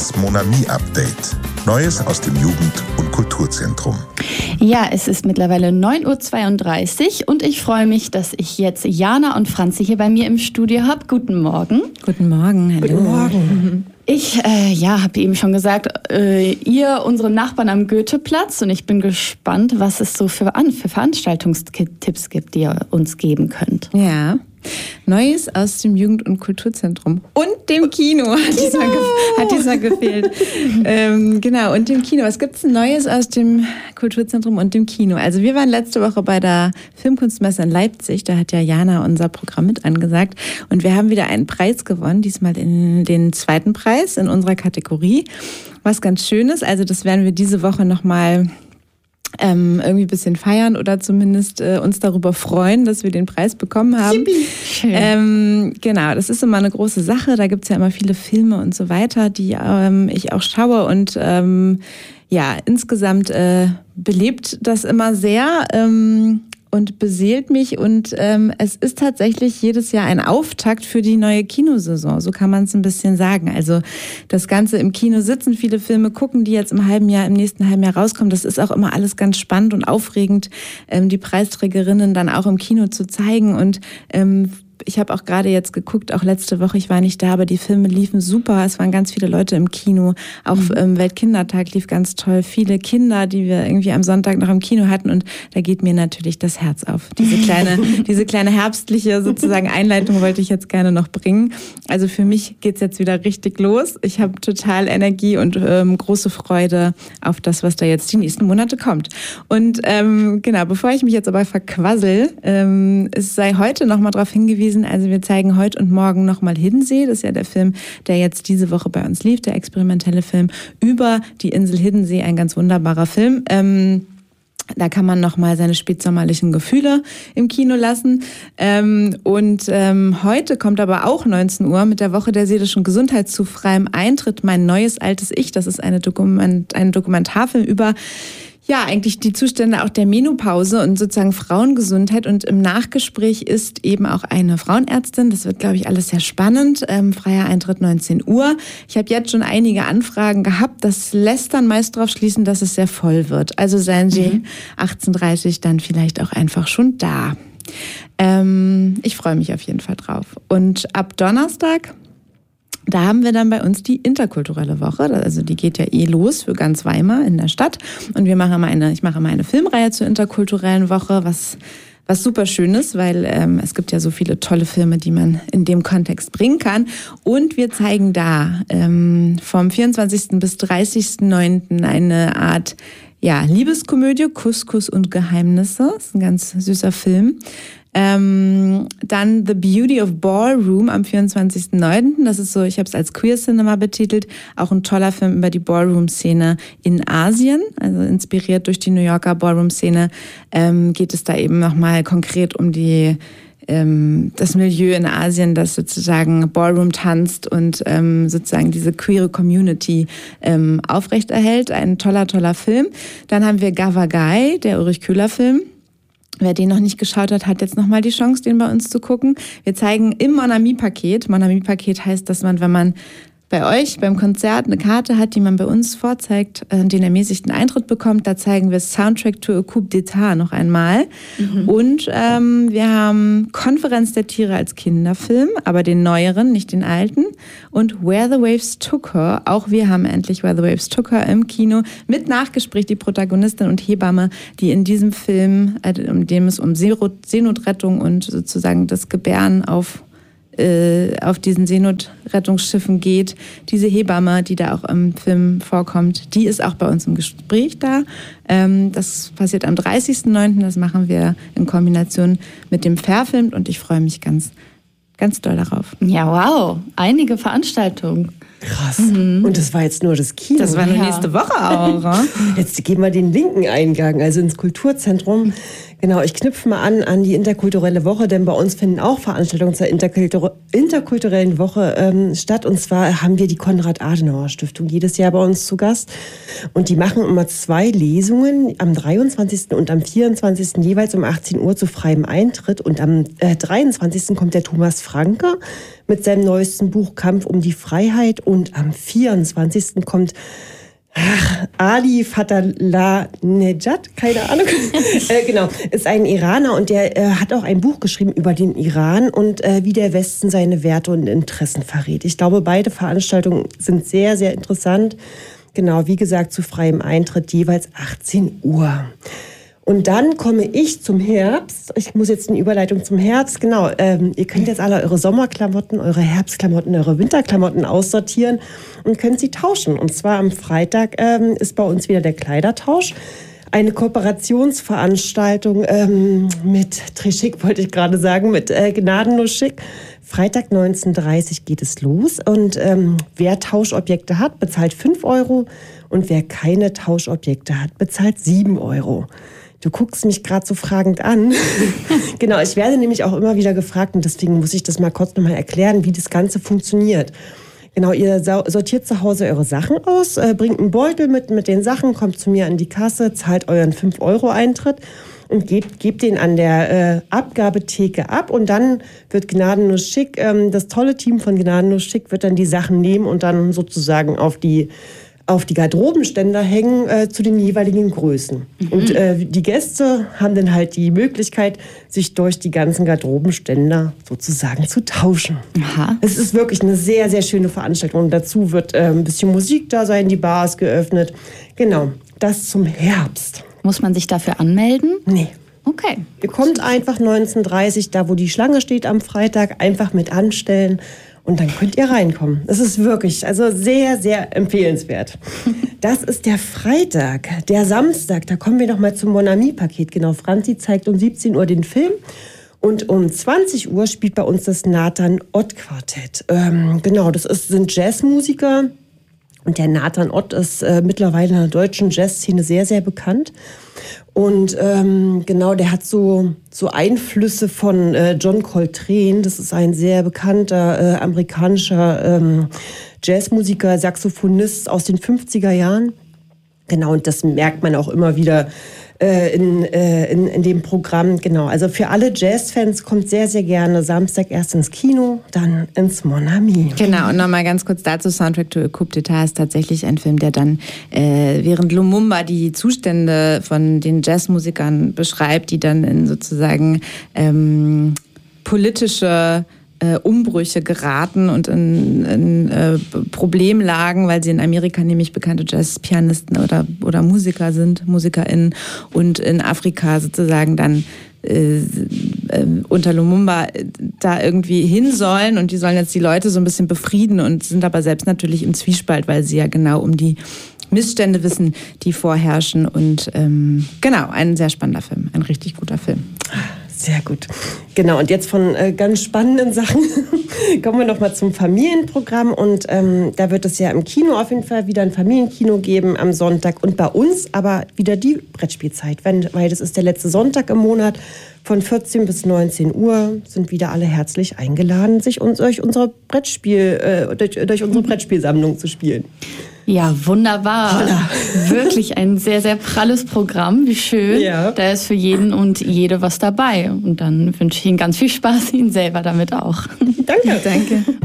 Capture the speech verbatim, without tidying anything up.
Das Monami-Update. Neues aus dem Jugend- und Kulturzentrum. Ja, es ist mittlerweile neun Uhr zweiunddreißig und ich freue mich, dass ich jetzt Jana und Franzi hier bei mir im Studio habe. Guten Morgen. Guten Morgen, hallo. Guten Morgen. Ich äh, ja, habe eben schon gesagt, äh, ihr, unsere Nachbarn am Goetheplatz, und ich bin gespannt, was es so für, an, für Veranstaltungstipps gibt, die ihr uns geben könnt. Ja, Neues aus dem Jugend- und Kulturzentrum und dem Kino, hat, Kino. Diesmal, ge- hat diesmal gefehlt. ähm, genau, und dem Kino. Was gibt es Neues aus dem Kulturzentrum und dem Kino? Also wir waren letzte Woche bei der Filmkunstmesse in Leipzig, da hat ja Jana unser Programm mit angesagt und wir haben wieder einen Preis gewonnen, diesmal in den zweiten Preis in unserer Kategorie. Was ganz schön ist, also das werden wir diese Woche nochmal Ähm, irgendwie ein bisschen feiern oder zumindest äh, uns darüber freuen, dass wir den Preis bekommen haben. Schön. Ähm, genau, das ist immer eine große Sache. Da gibt es ja immer viele Filme und so weiter, die ähm, ich auch schaue. Und ähm, ja, insgesamt äh, belebt das immer sehr ähm, und beseelt mich. Und ähm, es ist tatsächlich jedes Jahr ein Auftakt für die neue Kinosaison. So kann man es ein bisschen sagen. Also das Ganze im Kino sitzen, viele Filme gucken, die jetzt im halben Jahr, im nächsten halben Jahr rauskommen. Das ist auch immer alles ganz spannend und aufregend, ähm, die Preisträgerinnen dann auch im Kino zu zeigen. Und ähm, ich habe auch gerade jetzt geguckt, auch letzte Woche, ich war nicht da, aber die Filme liefen super. Es waren ganz viele Leute im Kino. Auch mhm. ähm, Weltkindertag lief ganz toll. Viele Kinder, die wir irgendwie am Sonntag noch im Kino hatten. Und da geht mir natürlich das Herz auf. Diese kleine, diese kleine herbstliche sozusagen Einleitung wollte ich jetzt gerne noch bringen. Also für mich geht's jetzt wieder richtig los. Ich habe total Energie und ähm, große Freude auf das, was da jetzt die nächsten Monate kommt. Und ähm, genau, bevor ich mich jetzt aber verquassel, ähm, es sei heute noch mal darauf hingewiesen, also wir zeigen heute und morgen nochmal Hiddensee. Das ist ja der Film, der jetzt diese Woche bei uns lief, der experimentelle Film über die Insel Hiddensee. Ein ganz wunderbarer Film. Ähm, Da kann man nochmal seine spätsommerlichen Gefühle im Kino lassen. Ähm, und ähm, heute kommt aber auch neunzehn Uhr mit der Woche der seelischen Gesundheit zu freiem Eintritt mein neues altes Ich. Das ist eine Dokument, ein Dokumentarfilm über ja, eigentlich die Zustände auch der Menopause und sozusagen Frauengesundheit. Und im Nachgespräch ist eben auch eine Frauenärztin. Das wird, glaube ich, alles sehr spannend. Ähm, freier Eintritt neunzehn Uhr. Ich habe jetzt schon einige Anfragen gehabt. Das lässt dann meist darauf schließen, dass es sehr voll wird. Also seien Sie mhm. achtzehn Uhr dreißig dann vielleicht auch einfach schon da. Ähm, ich freue mich auf jeden Fall drauf. Und ab Donnerstag, da haben wir dann bei uns die interkulturelle Woche. Also die geht ja eh los für ganz Weimar in der Stadt. Und wir machen mal eine, ich mache mal eine Filmreihe zur interkulturellen Woche, was, was super schön ist, weil ähm, es gibt ja so viele tolle Filme, die man in dem Kontext bringen kann. Und wir zeigen da ähm, vom vierundzwanzigsten bis dreißigsten neunten eine Art ja, Liebeskomödie, Kuss, Kuss und Geheimnisse. Das ist ein ganz süßer Film. Ähm, dann The Beauty of Ballroom am vierundzwanzigsten neunten Das ist so, ich habe es als Queer Cinema betitelt, auch ein toller Film über die Ballroom-Szene in Asien, also inspiriert durch die New Yorker Ballroom-Szene, ähm, geht es da eben nochmal konkret um die ähm, das Milieu in Asien, das sozusagen Ballroom tanzt und ähm, sozusagen diese queere Community ähm, aufrechterhält. Ein toller, toller Film. Dann haben wir Gavagai, der Ulrich Köhler-Film. Wer den noch nicht geschaut hat, hat jetzt nochmal die Chance, den bei uns zu gucken. Wir zeigen im Monami-Paket. Monami-Paket heißt, dass man, wenn man bei euch beim Konzert eine Karte hat, die man bei uns vorzeigt, den ermäßigten Eintritt bekommt. Da zeigen wir Soundtrack to a Coup d'Etat noch einmal. Mhm. Und ähm, wir haben Konferenz der Tiere als Kinderfilm, aber den neueren, nicht den alten. Und Where the Waves Took Her. Auch wir haben endlich Where the Waves Took Her im Kino. Mit Nachgespräch die Protagonistin und Hebamme, die in diesem Film, äh, in dem es um Seenotrettung und sozusagen das Gebären auf auf diesen Seenotrettungsschiffen geht. Diese Hebamme, die da auch im Film vorkommt, die ist auch bei uns im Gespräch da. Das passiert am dreißigsten neunten Das machen wir in Kombination mit dem Fairfilm und ich freue mich ganz, ganz doll darauf. Ja, wow. Einige Veranstaltungen. Krass. Mhm. Und das war jetzt nur das Kino. Das war nur ja. nächste Woche auch. Jetzt geben wir den linken Eingang, also ins Kulturzentrum. Genau, ich knüpfe mal an an die interkulturelle Woche, denn bei uns finden auch Veranstaltungen zur interkultur- interkulturellen Woche ähm, statt. Und zwar haben wir die Konrad-Adenauer-Stiftung jedes Jahr bei uns zu Gast. Und die machen immer zwei Lesungen, am dreiundzwanzigsten und am vierundzwanzigsten jeweils um achtzehn Uhr zu freiem Eintritt. Und am äh, dreiundzwanzigsten kommt der Thomas Franke mit seinem neuesten Buch Kampf um die Freiheit. Und am vierundzwanzigsten kommt Ach, Ali Fatalanejad, keine Ahnung. äh, genau, ist ein Iraner und der äh, hat auch ein Buch geschrieben über den Iran und äh, wie der Westen seine Werte und Interessen verrät. Ich glaube, beide Veranstaltungen sind sehr, sehr interessant. Genau, wie gesagt, zu freiem Eintritt jeweils achtzehn Uhr. Und dann komme ich zum Herbst. Ich muss jetzt eine Überleitung zum Herbst. Genau, ähm, ihr könnt jetzt alle eure Sommerklamotten, eure Herbstklamotten, eure Winterklamotten aussortieren und könnt sie tauschen. Und zwar am Freitag ähm, ist bei uns wieder der Kleidertausch. Eine Kooperationsveranstaltung ähm, mit Trichic, wollte ich gerade sagen, mit äh, Gnadenlos Schick. Freitag neunzehn Uhr dreißig geht es los. Und ähm, wer Tauschobjekte hat, bezahlt fünf Euro. Und wer keine Tauschobjekte hat, bezahlt sieben Euro. Du guckst mich gerade so fragend an. Genau, ich werde nämlich auch immer wieder gefragt und deswegen muss ich das mal kurz nochmal erklären, wie das Ganze funktioniert. Genau, ihr sortiert zu Hause eure Sachen aus, äh, bringt einen Beutel mit mit den Sachen, kommt zu mir an die Kasse, zahlt euren fünf Euro Eintritt und gebt, gebt den an der äh, Abgabetheke ab und dann wird Gnadenlos Schick, ähm, das tolle Team von Gnadenlos Schick wird dann die Sachen nehmen und dann sozusagen auf die auf die Garderobenständer hängen äh, zu den jeweiligen Größen. Mhm. Und äh, die Gäste haben dann halt die Möglichkeit, sich durch die ganzen Garderobenständer sozusagen zu tauschen. Aha. Es ist wirklich eine sehr, sehr schöne Veranstaltung. Und dazu wird äh, ein bisschen Musik da sein, die Bar ist geöffnet. Genau, das zum Herbst. Muss man sich dafür anmelden? Nee. Okay. Ihr kommt einfach neunzehn Uhr dreißig, da wo die Schlange steht am Freitag, einfach mit anstellen. Und dann könnt ihr reinkommen. Es ist wirklich, also sehr, sehr empfehlenswert. Das ist der Freitag. Der Samstag, da kommen wir noch mal zum Mon Ami-Paket. Genau, Franzi zeigt um siebzehn Uhr den Film. Und um zwanzig Uhr spielt bei uns das Nathan Ott Quartett. Ähm, genau, das ist, sind Jazzmusiker. Und der Nathan Ott ist äh, mittlerweile in der deutschen Jazzszene sehr, sehr bekannt. Und ähm, genau, der hat so, so Einflüsse von äh, John Coltrane. Das ist ein sehr bekannter äh, amerikanischer ähm, Jazzmusiker, Saxophonist aus den fünfziger Jahren. Genau, und das merkt man auch immer wieder äh, in, äh, in, in dem Programm. Genau, also für alle Jazzfans kommt sehr, sehr gerne Samstag erst ins Kino, dann ins Mon Ami. Genau, und nochmal ganz kurz dazu, Soundtrack to a Coup d'Etat ist tatsächlich ein Film, der dann äh, während Lumumba die Zustände von den Jazzmusikern beschreibt, die dann in sozusagen ähm, politische Äh, Umbrüche geraten und in, in äh, Problemlagen, weil sie in Amerika nämlich bekannte Jazzpianisten oder, oder Musiker sind, MusikerInnen, und in Afrika sozusagen dann äh, äh, unter Lumumba da irgendwie hin sollen und die sollen jetzt die Leute so ein bisschen befrieden und sind aber selbst natürlich im Zwiespalt, weil sie ja genau um die Missstände wissen, die vorherrschen und ähm, genau, ein sehr spannender Film, ein richtig guter Film. Sehr gut. Genau, und jetzt von äh, ganz spannenden Sachen kommen wir noch mal zum Familienprogramm. Und ähm, da wird es ja im Kino auf jeden Fall wieder ein Familienkino geben am Sonntag. Und bei uns aber wieder die Brettspielzeit, wenn, weil das ist der letzte Sonntag im Monat. Von vierzehn bis neunzehn Uhr sind wieder alle herzlich eingeladen, sich uns, durch, unsere Brettspiel, äh, durch, durch unsere Brettspielsammlung zu spielen. Ja, wunderbar. Holla. Wirklich ein sehr, sehr pralles Programm. Wie schön. Ja. Da ist für jeden und jede was dabei. Und dann wünsche ich Ihnen ganz viel Spaß, Ihnen selber damit auch. Danke. Danke.